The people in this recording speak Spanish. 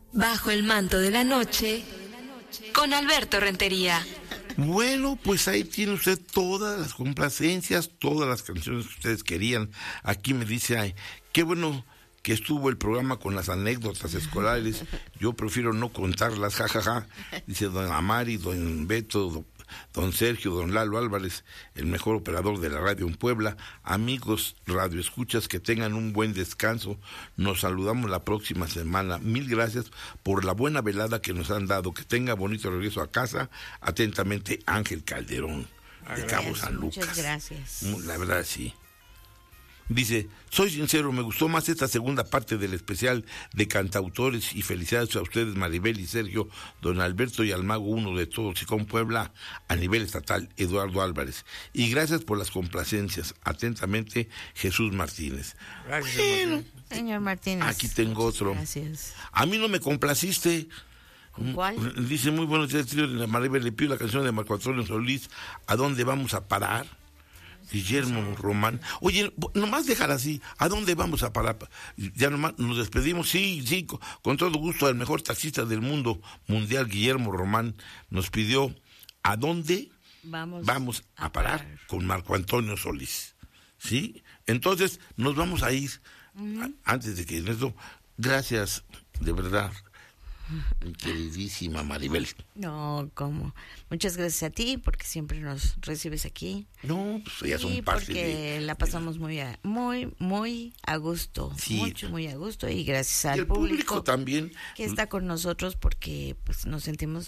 Bajo el manto de la noche, con Alberto Rentería. Bueno, pues ahí tiene usted todas las complacencias, todas las canciones que ustedes querían. Aquí me dice, ay, qué bueno que estuvo el programa con las anécdotas escolares. Yo prefiero no contarlas, jajaja. Dice don Amari, don Beto, don Sergio, don Lalo Álvarez, el mejor operador de la radio en Puebla. Amigos radioescuchas, que tengan un buen descanso. Nos saludamos la próxima semana. Mil gracias por la buena velada que nos han dado. Que tenga bonito regreso a casa. Atentamente, Ángel Calderón, de Cabo San Lucas. Muchas gracias. La verdad, sí. Dice, soy sincero, me gustó más esta segunda parte del especial de cantautores, y felicidades a ustedes, Maribel y Sergio, don Alberto y al mago uno de todos y con Puebla a nivel estatal, Eduardo Álvarez. Y gracias por las complacencias. Atentamente, Jesús Martínez. Gracias, Bueno, señor Martínez. Aquí tengo otro. Gracias. A mí no me complaciste. ¿Cuál? Dice, muy buenos días, tío. Maribel, le pido la canción de Marco Antonio Solís, ¿A dónde vamos a parar? Guillermo Román. Oye, nomás dejar así, ¿a dónde vamos a parar? Ya nomás nos despedimos. Sí, con todo gusto, el mejor taxista del mundo mundial, Guillermo Román, nos pidió ¿a dónde vamos a parar? Con Marco Antonio Solís. ¿Sí? Entonces, nos vamos a ir. Antes de que eso, gracias, de verdad, queridísima Maribel. No, ¿cómo? Muchas gracias a ti, porque siempre nos recibes aquí. No, pues ya son parte porque la pasamos muy a gusto. Sí. Muy a gusto, y gracias al y el público también que está con nosotros, porque pues nos sentimos